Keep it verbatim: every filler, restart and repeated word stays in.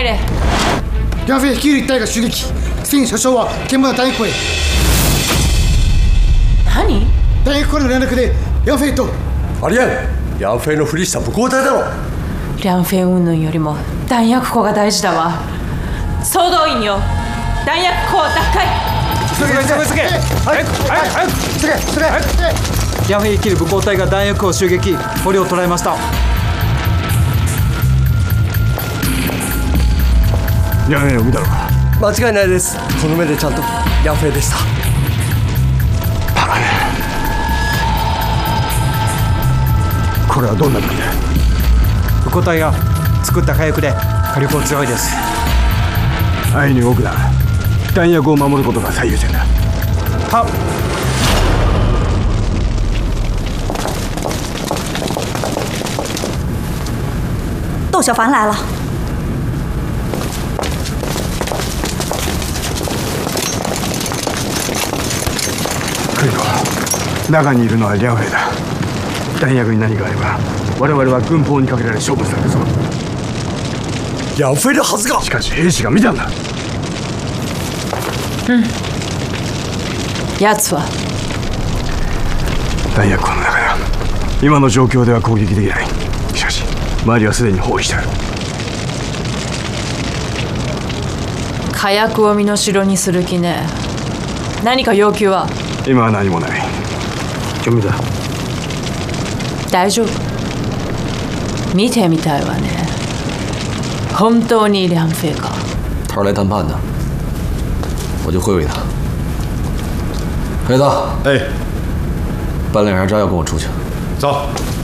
れ。 梁飞率いる一隊が襲撃。戦車掌は現場の弾薬庫へ。 何？ 弾薬庫の連絡で梁飛と。 ありえん。梁飛のふりした武功隊だろ。 梁飛云々よりも弾薬庫が大事だわ。総動員よ。弾薬庫奪回。 急げ急げ急げ。早く早く早く。 急げ急げ。 梁飛率いる武功隊が弾薬庫を襲撃。捕虜を捕らえました。 梁飛を見たのか？ 間違いないです。この目でちゃんと梁飛でした。 これはどんな武器だ？ 武功隊が作った火薬で火力も強いです。 安易に動くな。弾薬を守ることが最優先だ。 はっ。 窦小凡来了。 来るよ。中にいるのは梁飛だ。弾薬に何かあれば我々は軍法にかけられ勝負されるぞ。 梁飛的はずが。 しかし兵士が見たんだ。 うん。奴は弾薬庫の中だ。今の状況では攻撃できない。しかし周りはすでに包囲してある。 火薬を身代にする気ね。何か要求は？ 今は何もない。準備だ。 大丈夫。見てみたいわね。本当に梁飞か？ 他是来谈判的，我就会会他。黑子， 哎， 办理还是要跟我出去。 走。